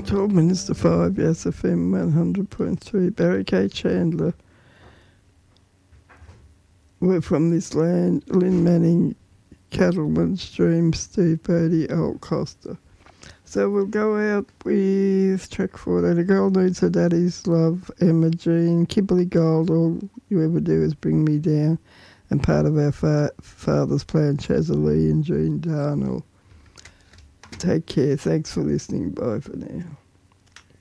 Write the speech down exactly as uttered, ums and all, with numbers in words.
twelve minutes to five, Yes F M one hundred point three. Barry K. Chandler. We're from this land. Lynn Manning, Cattleman's Dream, Steve Bodie, Old Costa. So we'll go out with track four. A Girl Needs Her Daddy's Love, Emma Jean, Kimberly Gold, All You Ever Do Is Bring Me Down, and part of our fa- father's plan, Chazza Lee and Jean Darnell. Take care. Thanks for listening. Bye for now.